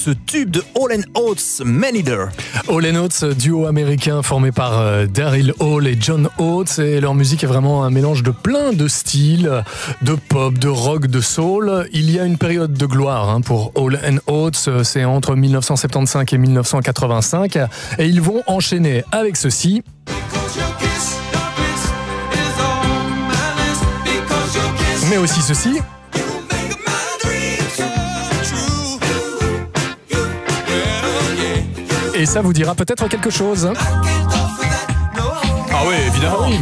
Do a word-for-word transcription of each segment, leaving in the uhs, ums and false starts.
ce tube de Hall and Oates, Man Eater. Hall and Oates, duo américain formé par euh, Daryl Hall et John Oates, et leur musique est vraiment un mélange de plein de styles, de pop, de rock, de soul. Il y a une période de gloire hein, pour Hall and Oates, c'est entre dix-neuf cent soixante-quinze et dix-neuf cent quatre-vingt-cinq, et ils vont enchaîner avec ceci. Mais aussi ceci. Et ça vous dira peut-être quelque chose. Ah oui, évidemment. Ah oui.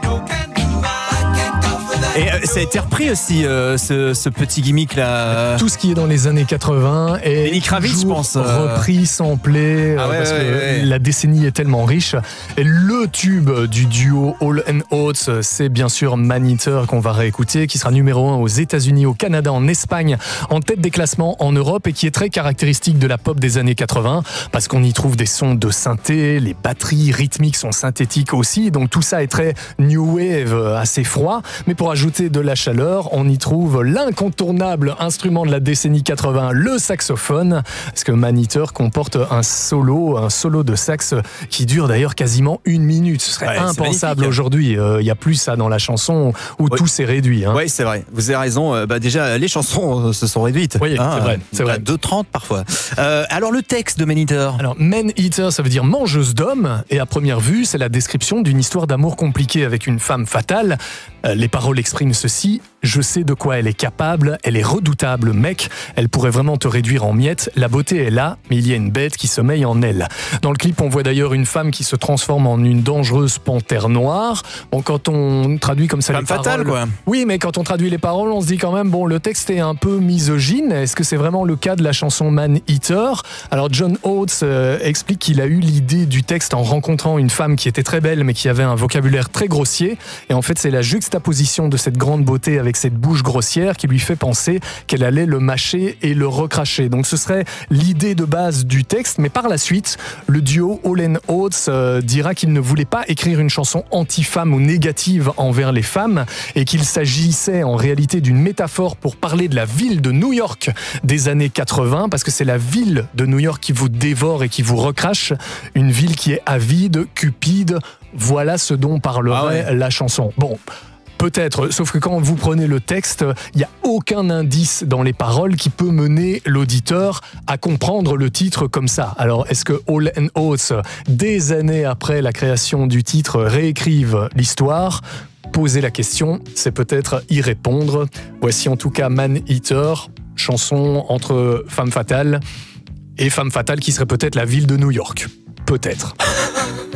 Et euh, ça a été repris aussi, euh, ce, ce petit gimmick là. Tout ce qui est dans les années quatre-vingts est Lenny Kravitz, je pense, euh... repris, samplé, ah ouais, parce ouais, que ouais. la décennie est tellement riche. Et le tube du duo Hall and Oates, c'est bien sûr Man Eater qu'on va réécouter, qui sera numéro un aux États-Unis, au Canada, en Espagne, en tête des classements en Europe, et qui est très caractéristique de la pop des années quatre-vingts, parce qu'on y trouve des sons de synthé, les batteries rythmiques sont synthétiques aussi, donc tout ça est très new wave, assez froid. Mais pour ajouter de la chaleur, on y trouve l'incontournable instrument de la décennie quatre-vingts, le saxophone, parce que Man Eater comporte un solo, un solo de sax qui dure d'ailleurs quasiment une minute. Ce serait ouais, impensable aujourd'hui. Il euh, n'y a plus ça dans la chanson où oui. tout s'est réduit. Hein. Oui, c'est vrai. Vous avez raison. Euh, bah déjà, les chansons se sont réduites. Oui, hein, c'est vrai. C'est vrai. deux trente parfois. Euh, alors, le texte de Man Eater. Alors, Man Eater, ça veut dire mangeuse d'hommes. Et à première vue, c'est la description d'une histoire d'amour compliquée avec une femme fatale. Euh, les paroles expriment ceci: je sais de quoi elle est capable, elle est redoutable, mec, elle pourrait vraiment te réduire en miettes, la beauté est là, mais il y a une bête qui sommeille en elle. Dans le clip, on voit d'ailleurs une femme qui se transforme en une dangereuse panthère noire. Bon, quand on traduit comme ça femme les fatale, paroles... quoi. Oui, mais quand on traduit les paroles, on se dit quand même, bon, le texte est un peu misogyne. Est-ce que c'est vraiment le cas de la chanson Man Eater? Alors, John Oates euh, explique qu'il a eu l'idée du texte en rencontrant une femme qui était très belle, mais qui avait un vocabulaire très grossier. Et en fait, c'est la juxtaposition de cette grande beauté avec cette bouche grossière qui lui fait penser qu'elle allait le mâcher et le recracher. Donc ce serait l'idée de base du texte, mais par la suite, le duo Hall and Oates euh, dira qu'il ne voulait pas écrire une chanson anti-femme ou négative envers les femmes, et qu'il s'agissait en réalité d'une métaphore pour parler de la ville de New York des années quatre-vingts, parce que c'est la ville de New York qui vous dévore et qui vous recrache, une ville qui est avide, cupide. Voilà ce dont parlerait ah ouais. la chanson. Bon, peut-être, sauf que quand vous prenez le texte, il n'y a aucun indice dans les paroles qui peut mener l'auditeur à comprendre le titre comme ça. Alors, est-ce que Hall and Oates, des années après la création du titre, réécrivent l'histoire ? Poser la question, c'est peut-être y répondre. Voici en tout cas Man Eater, chanson entre femme fatale et femme fatale qui serait peut-être la ville de New York. Peut-être.